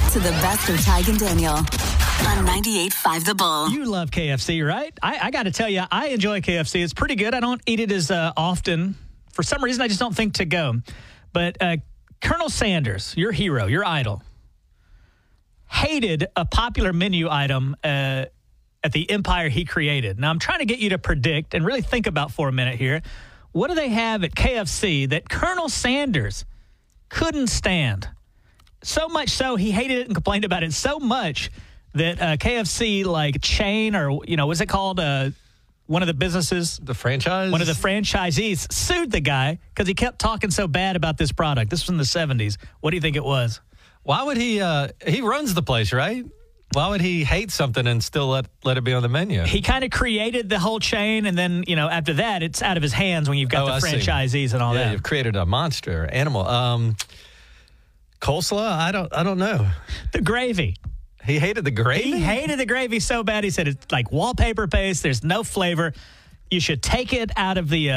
to the best of Tig and Daniel on 98.5 The Bull. You love KFC, right? I got to tell you, I enjoy KFC. It's pretty good. I don't eat it as often. For some reason, I just don't think to go. But Colonel Sanders, your hero, your idol, hated a popular menu item at the empire he created. Now, I'm trying to get you to predict and really think about for a minute here. What do they have at KFC that Colonel Sanders couldn't stand? So much so, he hated it and complained about it so much that KFC, like chain or, what's it called? One of the businesses. The franchise? One of the franchisees sued the guy because he kept talking so bad about this product. This was in the 70s. What do you think it was? Why would he runs the place, right? Why would he hate something and still let it be on the menu? He kind of created the whole chain, and then, after that, it's out of his hands when you've got the franchisees and all that. You've created a monster, animal. Coleslaw? I don't know. The gravy. He hated the gravy? He hated the gravy so bad, he said it's like wallpaper paste. There's no flavor. You should take it out of the